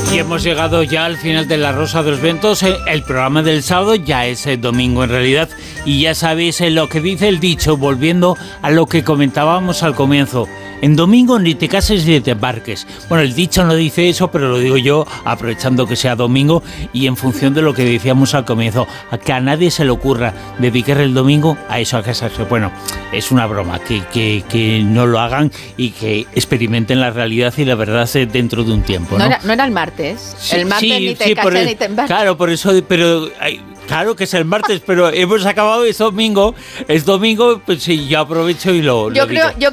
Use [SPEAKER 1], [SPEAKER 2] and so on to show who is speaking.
[SPEAKER 1] Y hemos llegado ya al final de La Rosa de los Vientos. El programa del sábado ya es el domingo en realidad. Y ya sabéis lo que dice el dicho, volviendo a lo que comentábamos al comienzo. En domingo ni te cases ni te embarques. Bueno, el dicho no dice eso, pero lo digo yo aprovechando que sea domingo y en función de lo que decíamos al comienzo. A que a nadie se le ocurra dedicar el domingo a eso, a casarse. Bueno, es una broma, que no lo hagan y que experimenten la realidad y la verdad dentro de un tiempo, ¿no?
[SPEAKER 2] No era el martes.
[SPEAKER 1] Sí,
[SPEAKER 2] el martes
[SPEAKER 1] sí,
[SPEAKER 2] ni te cases ni te embarques.
[SPEAKER 1] Claro, por eso, pero... Claro que es el martes, pero hemos acabado, es domingo, pues sí, yo aprovecho y lo
[SPEAKER 2] Yo
[SPEAKER 1] digo.
[SPEAKER 2] creo